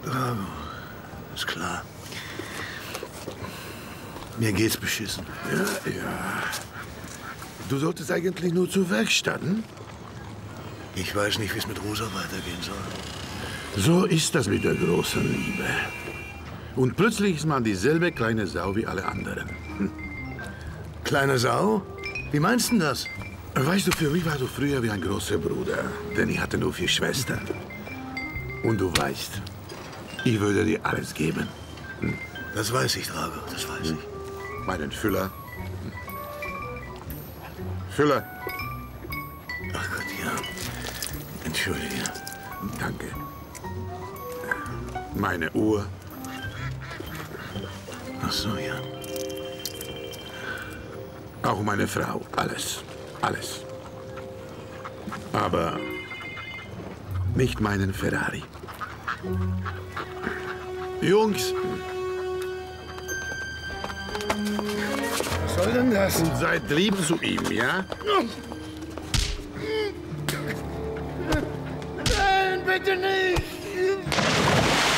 Drago, ist klar. Mir geht's beschissen. Ja, ja. Du solltest eigentlich nur zur Werkstatt, hm? Ich weiß nicht, wie es mit Rosa weitergehen soll. So ist das mit der großen Liebe. Und plötzlich ist man dieselbe kleine Sau wie alle anderen. Kleine Sau? Wie meinst du das? Weißt du, für mich warst du früher wie ein großer Bruder, denn ich hatte nur 4 Schwestern. Und du weißt, ich würde dir alles geben. Das weiß ich, Drago, das weiß ich. Meinen Füller. Füller. Ach Gott, ja. Entschuldige. Danke. Meine Uhr. Ach so, ja. Auch meine Frau. Alles. Alles. Aber nicht meinen Ferrari. Jungs, Was soll denn das? und seid lieb zu ihm, ja? Nein, bitte nicht!